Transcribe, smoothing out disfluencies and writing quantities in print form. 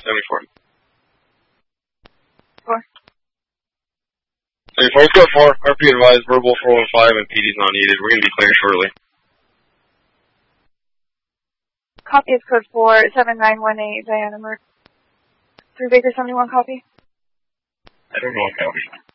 74. 4. 74, let's go 4. RP advised, verbal 415 and PD's not needed. We're going to be clearing shortly. Copy is code 4, 7918, Diana Merck. 3 Baker 71, copy. I don't know what that was.